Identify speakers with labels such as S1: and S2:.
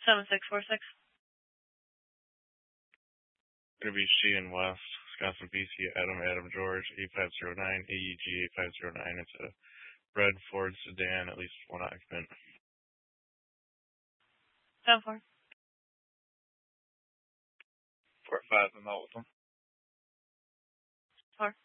S1: 7646.
S2: Going to be Sheehan West, Wisconsin PC, Adam George, 8509, AEG 8509. It's a red Ford sedan, at least one occupant.
S1: 10-4.
S3: 4-5, I'm out with them.
S1: 4.